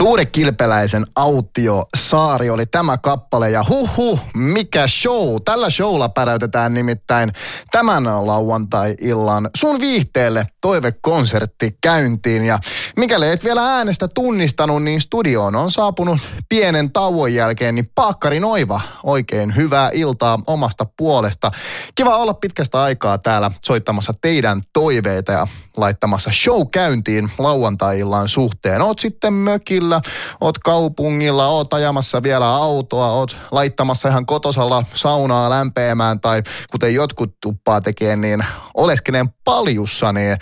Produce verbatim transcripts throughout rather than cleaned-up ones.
Tuure Kilpeläisen Autio Saari oli tämä kappale ja huh huh, mikä show. Tällä showlla päräytetään nimittäin tämän lauantai-illan sun viihteelle toivekonsertti käyntiin. Ja mikäli et vielä äänestä tunnistanut, niin studioon on saapunut pienen tauon jälkeen niin Paakkari Noiva. Oikein hyvää iltaa omasta puolesta. Kiva olla pitkästä aikaa täällä soittamassa teidän toiveita ja laittamassa show käyntiin lauantai-illan suhteen. Oot sitten mökillä, oot kaupungilla, oot ajamassa vielä autoa, oot laittamassa ihan kotosalla saunaa lämpeämään tai kuten jotkut tuppaa tekee, niin oleskeleen paljussa, niin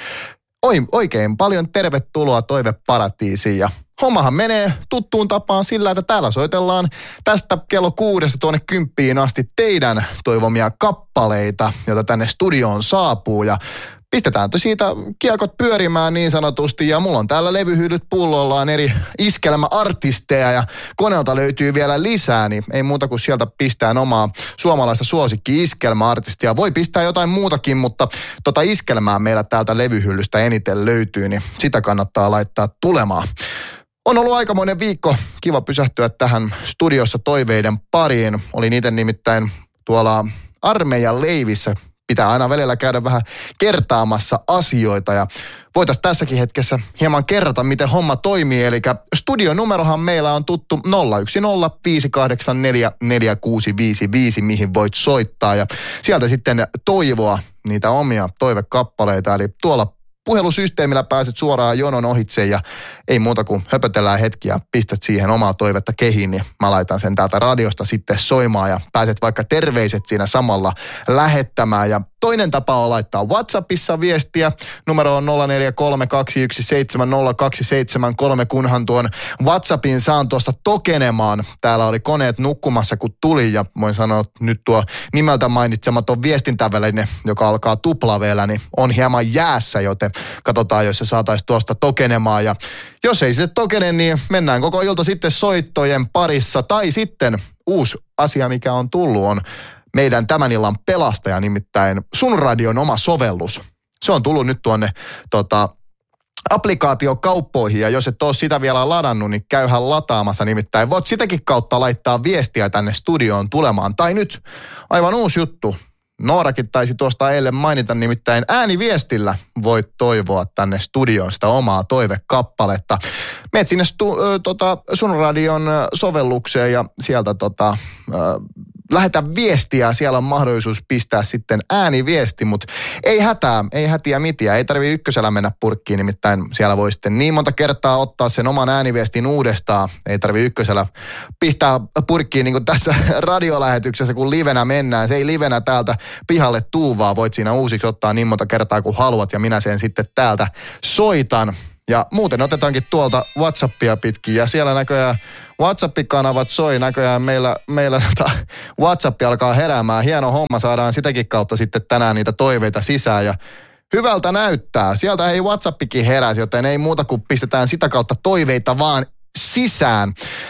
oikein paljon tervetuloa Toiveparatiisiin. Ja hommahan menee tuttuun tapaan sillä, että täällä soitellaan tästä kello kuudesta tuonne kymppiin asti teidän toivomia kappaleita, joita tänne studioon saapuu. Ja pistetään siitä kiekot pyörimään niin sanotusti, ja mulla on täällä levyhyllyt pullollaan eri iskelmäartisteja, ja koneelta löytyy vielä lisää, niin ei muuta kuin sieltä pistää omaa suomalaista suosikki-iskelmäartistia. Voi pistää jotain muutakin, mutta tota iskelmää meillä täältä levyhyllystä eniten löytyy, niin sitä kannattaa laittaa tulemaan. On ollut aikamoinen viikko, kiva pysähtyä tähän studiossa toiveiden pariin. Olin itse nimittäin tuolla armeijan leivissä. Pitää aina välillä käydä vähän kertaamassa asioita ja voitaisiin tässäkin hetkessä hieman kerrata, miten homma toimii. Eli studionumerohan meillä on tuttu nolla yksi nolla viisi kahdeksan neljä neljä kuusi viisi viisi, mihin voit soittaa. Ja sieltä sitten toivoa niitä omia toivekappaleita. Eli tuolla puhelusysteemillä pääset suoraan jonon ohitse ja ei muuta kuin höpötellään hetki ja pistät siihen omaa toivetta kehiin, niin mä laitan sen täältä radiosta sitten soimaan ja pääset vaikka terveiset siinä samalla lähettämään. Ja toinen tapa on laittaa WhatsAppissa viestiä. Numero on nolla neljä kolme kaksi yksi seitsemän nolla kaksi seitsemän kolme, kunhan tuon WhatsAppin saan tuosta tokenemaan. Täällä oli koneet nukkumassa kun tuli ja voin sanoa, että nyt tuo nimeltä mainitsematon viestintäväline, joka alkaa tuplaveellä, niin on hieman jäässä, joten katsotaan, jos se saataisiin tuosta tokenemaan. Ja jos ei se tokene, niin mennään koko ilta sitten soittojen parissa. Tai sitten uusi asia, mikä on tullut, on meidän tämän illan pelastaja, nimittäin Sun Radion oma sovellus. Se on tullut nyt tuonne tota, applikaatiokauppoihin, ja jos et ole sitä vielä ladannut, niin käyhän lataamassa. Nimittäin voit sitäkin kautta laittaa viestiä tänne studioon tulemaan. Tai nyt aivan uusi juttu. Noorakin taisi tuosta eilen mainita, nimittäin ääniviestillä voit toivoa tänne studioon sitä omaa toivekappaletta. Meet sinne stu, ö, tota, Sun Radion sovellukseen ja sieltä tota, ö, lähetä viestiä. Siellä on mahdollisuus pistää sitten ääniviesti, mutta ei hätää, ei hätiä mitiä. Ei tarvitse ykkösellä mennä purkkiin, nimittäin siellä voi sitten niin monta kertaa ottaa sen oman ääniviestin uudestaan. Ei tarvitse ykkösellä pistää purkkiin niin kuin tässä radiolähetyksessä, kun livenä mennään. Se ei livenä täältä pihalle tuuvaa. Voit siinä uusiksi ottaa niin monta kertaa kuin haluat ja minä sen sitten täältä soitan. Ja muuten otetaankin tuolta WhatsAppia pitkin ja siellä näköjään WhatsApp-kanavat soi näköjään meillä, meillä tota WhatsApp alkaa heräämään. Hieno homma, saadaan sitäkin kautta sitten tänään niitä toiveita sisään ja hyvältä näyttää. Sieltä ei WhatsAppikin heräsi, joten ei muuta kuin pistetään sitä kautta toiveita vaan sisään.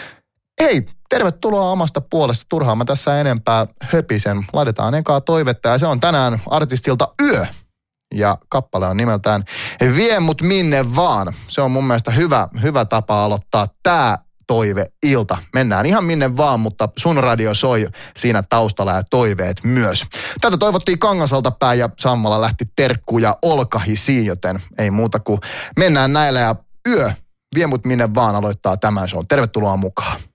Hei, tervetuloa omasta puolesta. Turhaan mä tässä enempää höpisen. Laitetaan ekaa toivetta ja se on tänään artistilta Yö. Ja kappale on nimeltään Vie mut minne vaan. Se on mun mielestä hyvä, hyvä tapa aloittaa tää toiveilta. Mennään ihan minne vaan, mutta Sun Radio soi siinä taustalla ja toiveet myös. Tätä toivottiin Kangasalta päin ja Sammalla lähti terkkuja olkahisiin, joten ei muuta kuin mennään näillä ja Yö, Vie mut minne vaan aloittaa tämän show. Tervetuloa mukaan.